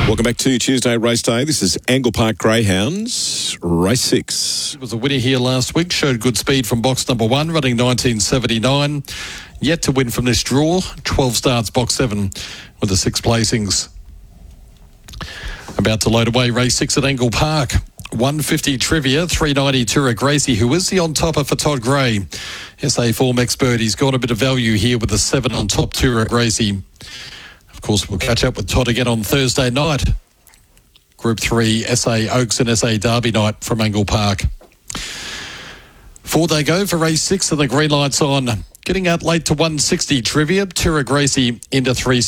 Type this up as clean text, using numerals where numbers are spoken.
Welcome back to Tuesday Race Day. This is Angle Park Greyhounds, Race 6. It was a winner here last week, showed good speed from box number 1, running 1979. Yet to win from this draw, 12 starts, box 7 with the 6 placings. About to load away, race 6 at Angle Park. 150 Trivia, 390 Tura Gracie, who is the on-topper for Todd Gray. SA form expert, he's got a bit of value here with the 7 on top, Tura Gracie. Of course, we'll catch up with Todd again on Thursday night. Group 3, SA Oaks and SA Derby night from Angle Park. Forward they go for race 6 and the green light's on. Getting out late to 160 Trivia, Tura Gracie into 360.